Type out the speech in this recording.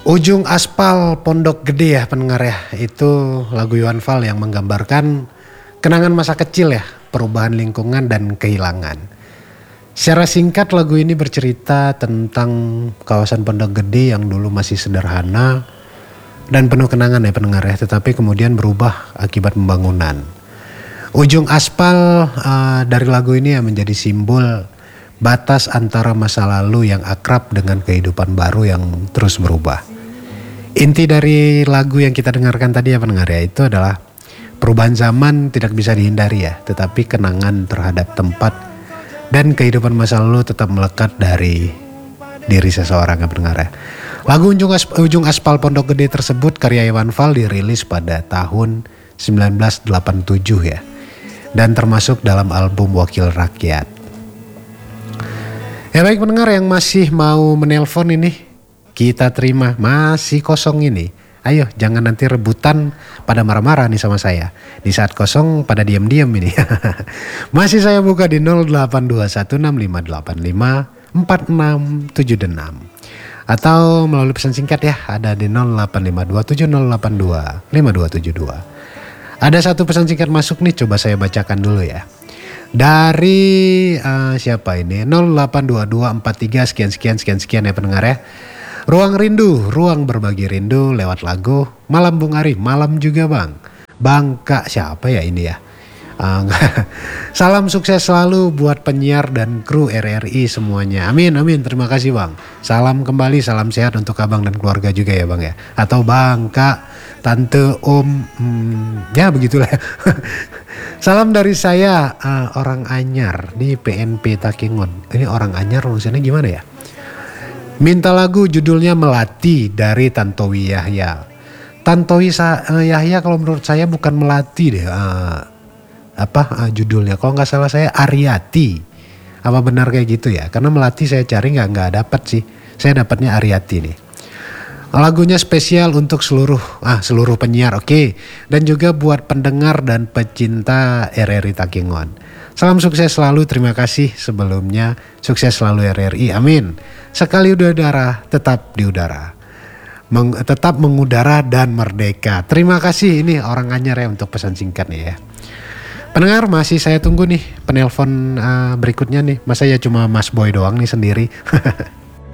Ujung Aspal Pondok Gede ya pendengar ya. Itu lagu Iwan Fals yang menggambarkan kenangan masa kecil ya, perubahan lingkungan dan kehilangan. Secara singkat lagu ini bercerita tentang kawasan Pondok Gede yang dulu masih sederhana dan penuh kenangan ya pendengar ya, tetapi kemudian berubah akibat pembangunan. Ujung aspal dari lagu ini ya menjadi simbol batas antara masa lalu yang akrab dengan kehidupan baru yang terus berubah. Inti dari lagu yang kita dengarkan tadi ya pendengar ya, itu adalah perubahan zaman tidak bisa dihindari ya, tetapi kenangan terhadap tempat dan kehidupan masa lalu tetap melekat dari diri seseorang ya pendengar ya. Lagu Ujung Aspal Pondok Gede tersebut karya Iwan Fals dirilis pada tahun 1987 ya, dan termasuk dalam album Wakil Rakyat. Ya baik pendengar yang masih mau menelpon ini, kita terima, masih kosong ini. Ayo jangan nanti rebutan pada marah-marah nih sama saya. Di saat kosong pada diam-diam ini. Masih saya buka di 082165454676. Atau melalui pesan singkat ya, ada di 085270825272. Ada satu pesan singkat masuk nih, coba saya bacakan dulu ya. Dari siapa ini? 082243 sekian ya pendengar ya. Ruang rindu, ruang berbagi rindu lewat lagu Malam Bung Ari, malam juga Bang. Bangka siapa ya ini ya? Salam sukses selalu buat penyiar dan kru RRI semuanya. Amin amin, terima kasih Bang. Salam kembali, salam sehat untuk Abang dan keluarga juga ya Bang ya. Atau Bangka, Tante, Om, ya begitulah. Salam dari saya orang Anyar di PNP Takengon. Ini orang Anyar maksudnya gimana ya? Minta lagu judulnya Melati dari Tantowi Yahya. Tantowi Yahya kalau menurut saya bukan Melati deh. Judulnya? Kalau nggak salah saya Ariati. Apa benar kayak gitu ya? Karena Melati saya cari nggak dapat sih. Saya dapatnya Ariati nih. Lagunya spesial untuk seluruh penyiar, oke. Dan juga buat pendengar dan pecinta RRI Takengon. Salam sukses selalu, terima kasih sebelumnya. Sukses selalu RRI, amin. Sekali udara, tetap di udara. Tetap mengudara dan merdeka. Terima kasih, ini orang Anyar ya untuk pesan singkat nih ya. Pendengar masih saya tunggu nih penelpon berikutnya nih. Masa ya cuma Mas Boy doang nih sendiri.